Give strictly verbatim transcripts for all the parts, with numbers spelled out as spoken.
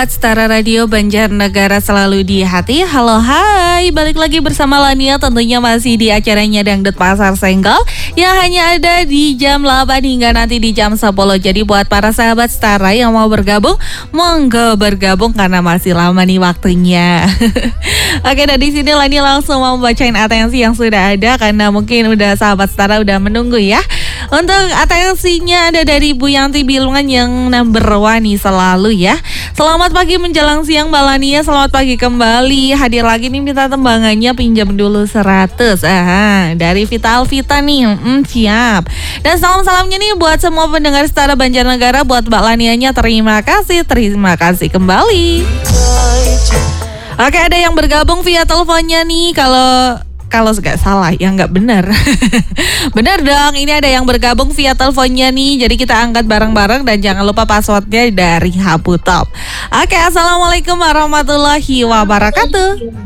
Setara Radio Banjarnegara selalu di hati. Halo hai, balik lagi bersama Lania, tentunya masih di acaranya Dangdut Pasar Senggol yang hanya ada di jam delapan hingga nanti di jam sepuluh. Jadi buat para sahabat Setara yang mau bergabung, monggo bergabung karena masih lama nih waktunya. Oke, dari sini Lania langsung mau bacain atensi yang sudah ada karena mungkin udah sahabat Setara udah menunggu ya. Untuk atensinya ada dari Bu Yanti Bilungan yang number one nih selalu ya. Selamat pagi menjelang siang Mbak Lania, selamat pagi kembali. Hadir lagi nih, minta tembangannya pinjam dulu seratus. Ah, dari Vital Vita nih, hmm, siap. Dan salam-salamnya nih buat semua pendengar Setara Banjarnegara, buat Mbak Lanianya terima kasih, terima kasih kembali. Oke, ada yang bergabung via teleponnya nih, kalau Kalau nggak salah, ya nggak benar. Benar dong, ini ada yang bergabung via teleponnya nih. Jadi kita angkat bareng-bareng dan jangan lupa passwordnya dari Habutop. Oke, assalamualaikum warahmatullahi wabarakatuh.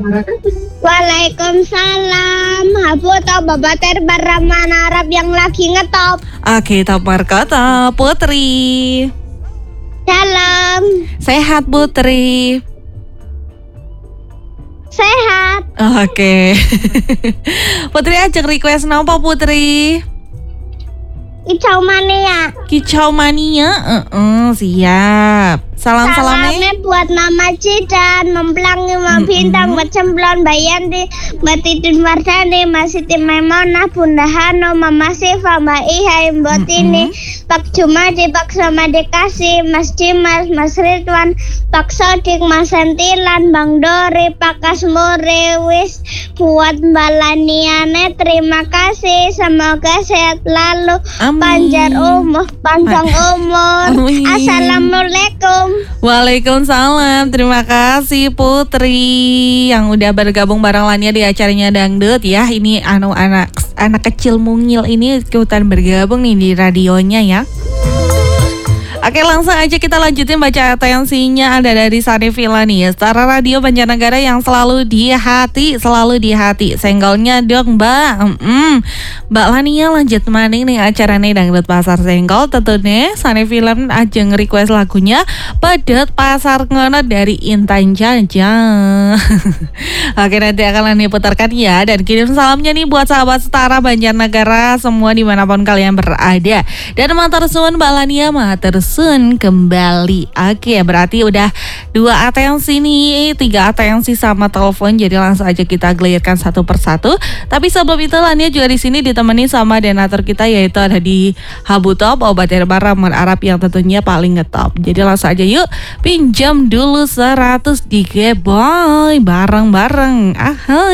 Waalaikumsalam. Habutop, Bapak Terbaraman Arab yang lagi ngetop. Oke, top markota Putri. Salam. Sehat Putri. Sehat. Oke. Putri ajak request napa Putri? Kicau mania. Kicau mania, uh-uh, siap. Salam-salamnya Salamnya buat Mama Cidan, Memplangi, Mama Bintang, Mbak Cemplon, Mbak Yanti, Mbak Titin Wardani, Mbak Siti Maimunah, Bunda Hano, Mama Siva, Mbak Ihai, Mbak Tini, Pak Jumadi, Pak Samadi Kasih, Mas Dimas, Mas Ridwan, Pak Sodik, Mas Sentilan, Bang Dori, Pak Kasmuri, wis buat Mbak Laniane, terima kasih, semoga sehat lalu, Amin. panjang umur, panjang umur. Amin. Assalamualaikum. Waalaikumsalam, terima kasih Putri yang udah bergabung bareng Lania di acaranya Dangdut ya. Ini anu anak anak kecil mungil ini ikutan bergabung nih di radionya ya. Oke, langsung aja kita lanjutin baca atensinya. Ada dari Sanifila nih, Setara Radio Banjarnegara yang selalu di hati, selalu di hati. Senggolnya dong Mbak. Mm-mm. Mbak Lania lanjut maning nih acaranya Dangdut Pasar Senggol. Tentunya Sanifila aja nge-request lagunya Pedot Pasar Ngono dari Intan Jaja. Oke, nanti akan Lania putarkan ya. Dan kirim salamnya nih buat sahabat Setara Banjarnegara semua dimanapun kalian berada. Dan matur suwun Mbak Lania, matur Sun kembali. Oke, berarti udah dua atensi nih, tiga atensi sama telepon. Jadi langsung aja kita gelirkan satu persatu. Tapi sebelum itu Lania juga di sini ditemani sama donatur kita, yaitu ada di Habutop, obat herbal ramuan Arab yang tentunya paling ngetop. Jadi langsung aja yuk pinjam dulu seratus di Geboy bareng-bareng. Ahai.